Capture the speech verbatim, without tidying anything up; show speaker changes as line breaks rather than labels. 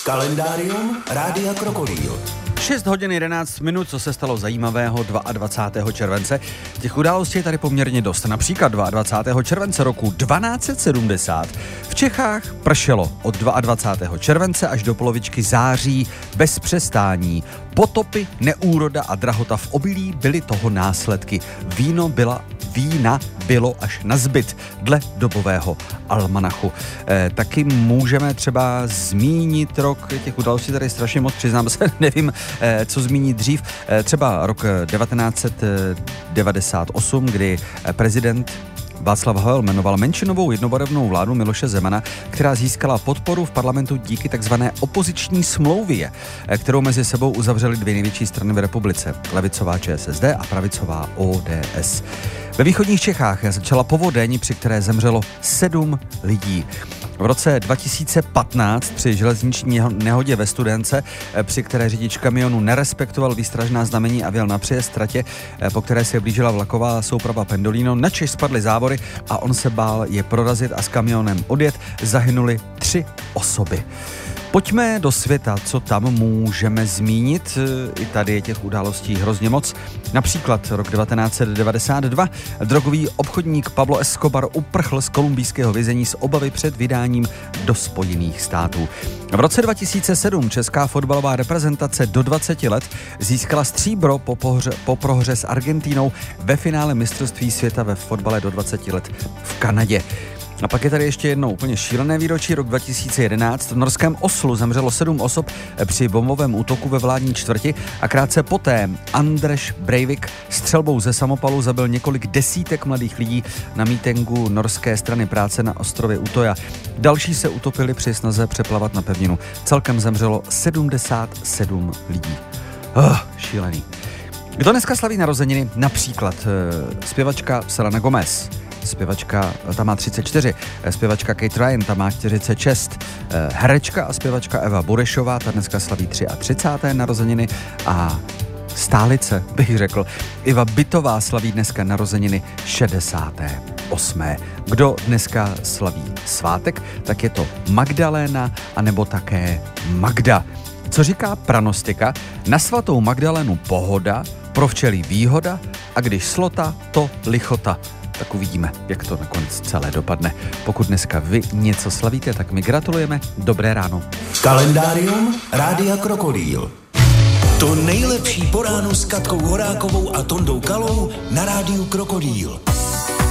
Kalendárium Rádia Krokodýl.
šest hodin jedenáct minut, co se stalo zajímavého dvacátého druhého července. Těch událostí je tady poměrně dost. Například dvacátého druhého července roku dvanáct set sedmdesát v Čechách pršelo od dvacátého druhého července až do polovičky září bez přestání. Potopy, neúroda a drahota v obilí byly toho následky. Víno byla Vína bylo až na zbyt, dle dobového almanachu. E, taky můžeme třeba zmínit rok, těch událostí tady strašně moc, přiznám se, nevím, e, co zmínit dřív. E, třeba rok devatenáct set devadesát osm, kdy prezident Václav Havel jmenoval menšinovou jednobarevnou vládu Miloše Zemana, která získala podporu v parlamentu díky takzvané opoziční smlouvě, kterou mezi sebou uzavřely dvě největší strany v republice, levicová ČSSD a pravicová O D S. Ve východních Čechách začala povodeň, při které zemřelo sedm lidí. V roce dva tisíce patnáct při železniční nehodě ve Studénce, při které řidič kamionu nerespektoval výstražná znamení a vjel na přejezd tratě, po které se blížila vlaková souprava Pendolino, načež spadly závory a on se bál je prorazit a s kamionem odjet, zahynuli tři osoby. Pojďme do světa, co tam můžeme zmínit. I tady je těch událostí hrozně moc. Například rok devatenáct set devadesát dva. Drogový obchodník Pablo Escobar uprchl z kolumbijského vězení z obavy před vydáním do Spojených států. V roce dva tisíce sedm česká fotbalová reprezentace do dvaceti let získala stříbro po, pohře, po prohře s Argentínou ve finále mistrovství světa ve fotbale do dvaceti let v Kanadě. A pak je tady ještě jedno úplně šílené výročí, rok dva tisíce jedenáct. V norském Oslu zemřelo sedm osob při bombovém útoku ve vládní čtvrti a krátce poté Anders Breivik střelbou ze samopalu zabil několik desítek mladých lidí na mítinku norské strany práce na ostrově Utoja. Další se utopili při snaze přeplavat na pevninu. Celkem zemřelo sedmdesát sedm lidí. Oh, šílený. Kdo dneska slaví narozeniny? Například uh, zpěvačka Selena Gomez. Zpěvačka, ta má třicet čtyři, zpěvačka Kate Ryan, ta má čtyřicet šest, herečka a zpěvačka Eva Burešová, ta dneska slaví třicáté třetí narozeniny a stálice, bych řekl, Iva Bytová slaví dneska narozeniny šedesáté osmé Kdo dneska slaví svátek, tak je to Magdaléna anebo také Magda. Co říká pranostika? Na svatou Magdalénu pohoda, pro včelí výhoda a když slota, to lichota. Tak uvidíme, jak to nakonec celé dopadne. Pokud dneska vy něco slavíte, tak my gratulujeme. Dobré ráno.
Kalendárium Rádia Krokodýl. To nejlepší po ránu s Katkou Horákovou a Tondou Kalou na Rádiu Krokodýl.